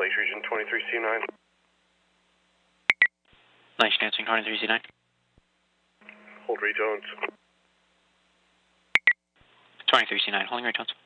Lake Region 23C9. Nice dancing, 23C9. Hold retones. 23C9, holding retones.